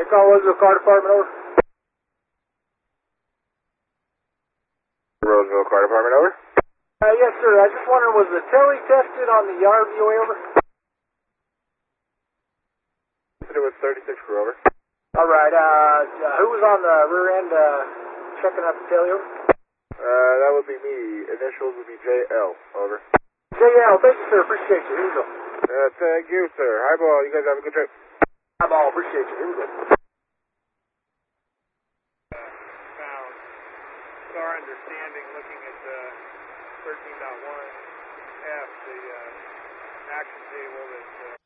Roseville Car Department, over. Roseville Car Department, over. Yes, sir. I just wondering, was the tele tested on the RVOA, over? It was 36 crew, over. All right. Who was on the rear end checking out the tele, over? That would be me. Initials would be JL, over. JL, thank you, sir. Appreciate you. Here we go. Thank you, sir. Highball, you guys have a good trip. Highball, appreciate you. Here we go. Found. It's our understanding, looking at 13.1F, the action table, that